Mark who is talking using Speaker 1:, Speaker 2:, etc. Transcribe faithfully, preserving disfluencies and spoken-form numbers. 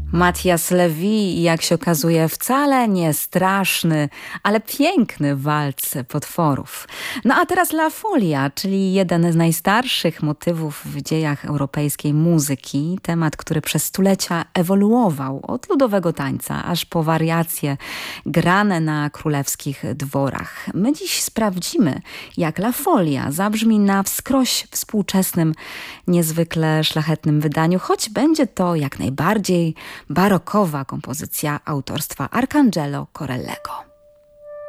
Speaker 1: Matthias Levy, jak się okazuje, wcale nie straszny, ale piękny walc potworów. No a teraz La Folia, czyli jeden z najstarszych motywów w dziejach europejskiej muzyki. Temat, który przez stulecia ewoluował od ludowego tańca, aż po wariacje grane na królewskich dworach. My dziś sprawdzimy, jak La Folia zabrzmi na wskroś współczesnym, niezwykle szlachetnym wydaniu, choć będzie to jak najbardziej barokowa kompozycja autorstwa Arcangelo Corellego.